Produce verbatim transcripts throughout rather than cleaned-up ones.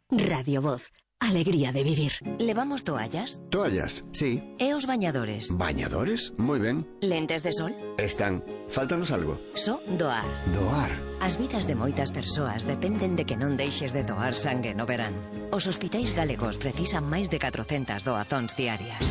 Radio Voz. Alegría de vivir. ¿Levamos toallas? Toallas, sí. E os bañadores? ¿Bañadores? Moi ben. Lentes de sol? Están. Fáltanos algo. So doar. Doar. As vidas de moitas persoas dependen de que non deixes de doar sangue no verán. Os hospitais galegos precisan máis de catrocentas doazóns diarias.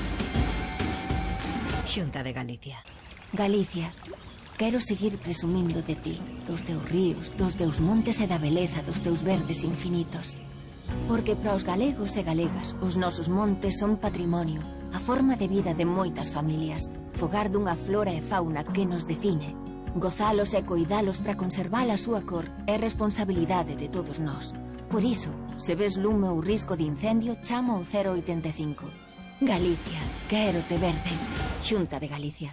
Xunta de Galicia. Galicia, quero seguir presumindo de ti, dos teus ríos, dos teus montes e da beleza dos teus verdes infinitos. Porque para os galegos e galegas, os nosos montes son patrimonio, a forma de vida de moitas familias, fogar dunha flora e fauna que nos define. Gozalos e coidalos para conservar a súa cor é responsabilidade de todos nós. Por iso, se ves lume ou risco de incendio, chama ao cero oitenta e cinco. Galicia, quero te verde. Xunta de Galicia.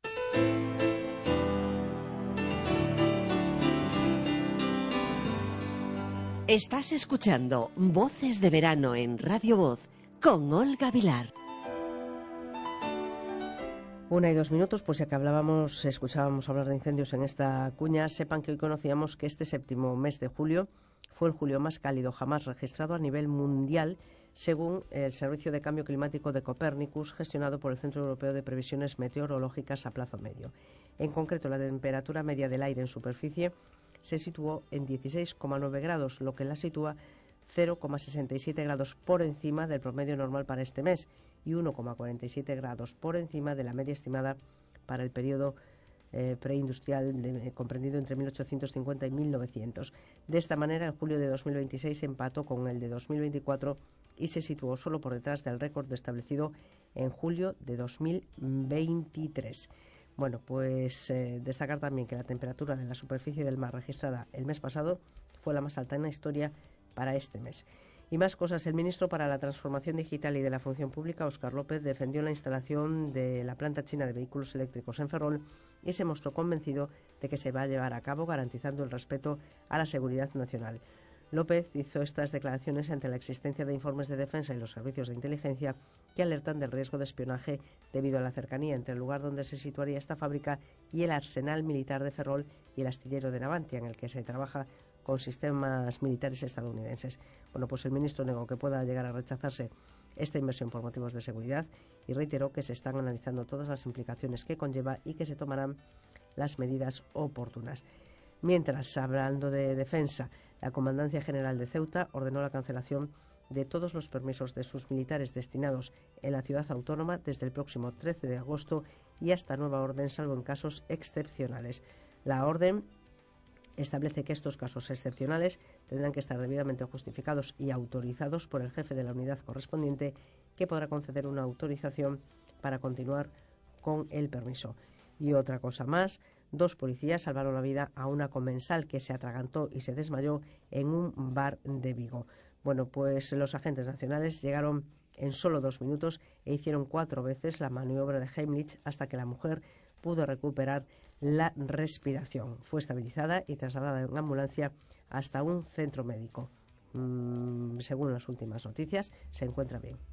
Estás escuchando Voces de Verano en Radio Voz con Olga Vilar. Una y dos minutos, pues ya que hablábamos, escuchábamos hablar de incendios en esta cuña, sepan que hoy conocíamos que este séptimo mes de julio fue el julio más cálido jamás registrado a nivel mundial, según el Servicio de Cambio Climático de Copérnicus, gestionado por el Centro Europeo de Previsiones Meteorológicas a plazo medio. En concreto, la temperatura media del aire en superficie se situó en dieciséis coma nueve grados, lo que la sitúa cero coma sesenta y siete grados por encima del promedio normal para este mes y uno coma cuarenta y siete grados por encima de la media estimada para el periodo eh, preindustrial de, eh, comprendido entre mil ochocientos cincuenta y mil novecientos. De esta manera, el julio de dos mil veintiséis empató con el de dos mil veinticuatro y se situó solo por detrás del récord establecido en julio de dos mil veintitrés. Bueno, pues eh, destacar también que la temperatura de la superficie del mar registrada el mes pasado fue la más alta en la historia para este mes. Y más cosas. El ministro para la Transformación Digital y de la Función Pública, Óscar López, defendió la instalación de la planta china de vehículos eléctricos en Ferrol y se mostró convencido de que se va a llevar a cabo garantizando el respeto a la seguridad nacional. López hizo estas declaraciones ante la existencia de informes de defensa y los servicios de inteligencia que alertan del riesgo de espionaje debido a la cercanía entre el lugar donde se situaría esta fábrica y el arsenal militar de Ferrol y el astillero de Navantia, en el que se trabaja con sistemas militares estadounidenses. Bueno, pues el ministro negó que pueda llegar a rechazarse esta inversión por motivos de seguridad y reiteró que se están analizando todas las implicaciones que conlleva y que se tomarán las medidas oportunas. Mientras, hablando de defensa, la Comandancia General de Ceuta ordenó la cancelación de todos los permisos de sus militares destinados en la ciudad autónoma desde el próximo trece de agosto y hasta nueva orden, salvo en casos excepcionales. La orden establece que estos casos excepcionales tendrán que estar debidamente justificados y autorizados por el jefe de la unidad correspondiente, que podrá conceder una autorización para continuar con el permiso. Y otra cosa más, dos policías salvaron la vida a una comensal que se atragantó y se desmayó en un bar de Vigo. Bueno, pues los agentes nacionales llegaron en solo dos minutos e hicieron cuatro veces la maniobra de Heimlich hasta que la mujer pudo recuperar la respiración. Fue estabilizada y trasladada en ambulancia hasta un centro médico. Mm, según las últimas noticias, se encuentra bien.